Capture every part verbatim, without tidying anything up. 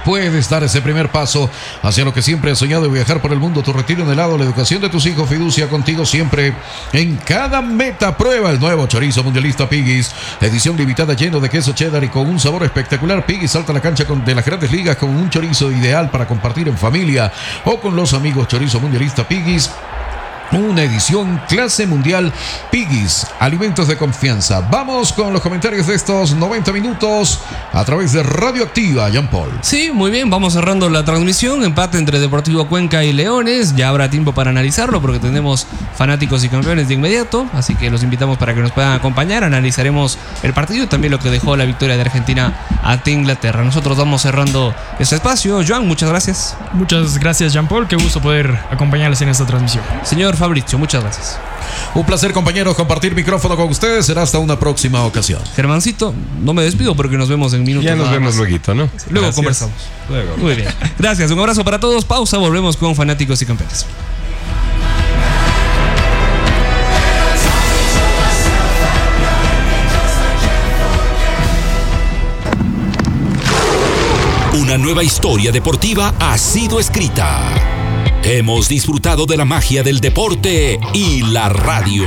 puedes dar ese primer paso hacia lo que siempre has soñado, viajar por el mundo. Tu retiro en helado, la educación de tus hijos, fiducia contigo siempre en cada meta. Prueba el nuevo chorizo mundialista Piggy's, edición limitada lleno de queso cheddar y con un sabor espectacular. Piggy's salta a la cancha con, de las grandes ligas con un chorizo ideal para compartir en familia o con los amigos. Chorizo mundialista Piggy's, una edición clase mundial. Piggy's, alimentos de confianza. Vamos con los comentarios de estos noventa minutos a través de Radioactiva, Jean Paul. Sí, muy bien, vamos cerrando la transmisión. Empate entre Deportivo Cuenca y Leones. Ya habrá tiempo para analizarlo porque tenemos fanáticos y campeones de inmediato. Así que los invitamos para que nos puedan acompañar. Analizaremos el partido y también lo que dejó la victoria de Argentina ante Inglaterra. Nosotros vamos cerrando este espacio. Joan, muchas gracias. Muchas gracias, Jean Paul. Qué gusto poder acompañarles en esta transmisión. Señor Fabricio, muchas gracias. Un placer, compañeros, compartir micrófono con ustedes. Será hasta una próxima ocasión. Germancito, no me despido porque nos vemos en minutos. Ya nos vemos luego, ¿no? Luego gracias. Conversamos. Luego. Muy bien. Gracias, un abrazo para todos. Pausa, volvemos con fanáticos y campeones. Una nueva historia deportiva ha sido escrita. Hemos disfrutado de la magia del deporte y la radio.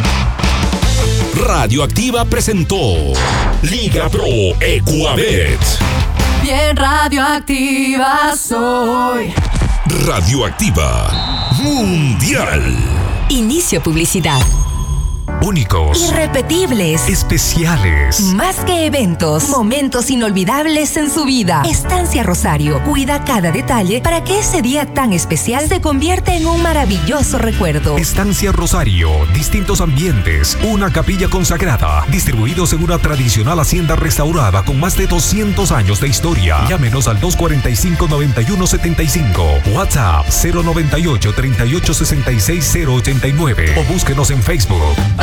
Radioactiva presentó Liga Pro Ecuabet. Bien radioactiva soy. Radioactiva Mundial. Inicio publicidad. Únicos, irrepetibles, especiales, más que eventos, momentos inolvidables en su vida. Estancia Rosario cuida cada detalle para que ese día tan especial se convierta en un maravilloso recuerdo. Estancia Rosario, distintos ambientes, una capilla consagrada, distribuidos en una tradicional hacienda restaurada con más de doscientos años de historia. Llámenos al dos cuarenta y cinco, noventa y uno setenta y cinco, WhatsApp cero noventa y ocho, treinta y ocho sesenta y seis, cero ochenta y nueve o búsquenos en Facebook.